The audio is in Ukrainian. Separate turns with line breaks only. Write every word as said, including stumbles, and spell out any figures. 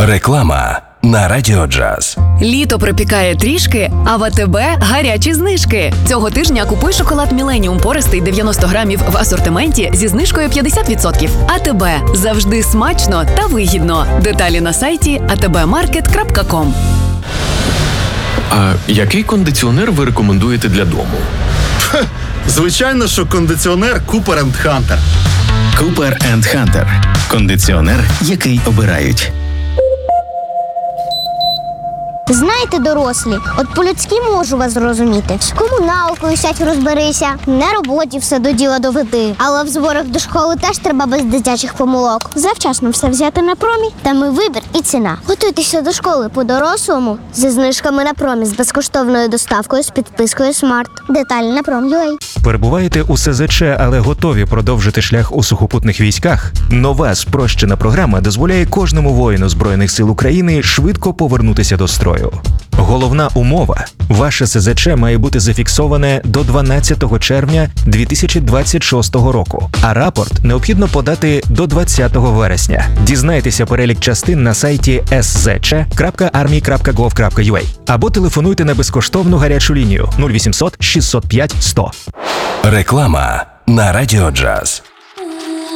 Реклама на Радіо Джаз.
Літо припікає трішки, а в АТБ гарячі знижки. Цього тижня купуй шоколад «Міленіум» пористий дев'яносто грамів в асортименті зі знижкою п'ятдесят відсотків. АТБ. Завжди смачно та вигідно. Деталі на сайті а те бе маркет крапка ком.
А який кондиціонер ви рекомендуєте для дому?
Хе, звичайно, що кондиціонер Cooper енд Hunter.
Cooper енд Hunter. Кондиціонер, який обирають.
Знаєте, дорослі, от по-людськи можу вас зрозуміти. З комуналкою сядь розберися, на роботі все до діла доведи. Але в зборах до школи теж треба без дитячих помилок. Завчасно все взяти на промі, там і вибір, і ціна. Готуйтеся до школи по-дорослому зі знижками на промі, з безкоштовною доставкою, з підпискою Смарт. Деталі на пром.ua.
Перебуваєте у ес зет че, але готові продовжити шлях у сухопутних військах? Нова спрощена програма дозволяє кожному воїну Збройних сил України швидко повернутися до строю. Головна умова – ваше ес зет че має бути зафіксоване до дванадцятого червня дві тисячі двадцять шостого року, а рапорт необхідно подати до двадцятого вересня. Дізнайтеся перелік частин на сайті ес зет че крапка армія крапка гов крапка ю а або телефонуйте на безкоштовну гарячу лінію нуль вісімсот шістсот п'ять сто.
Реклама на Радіо Джаз.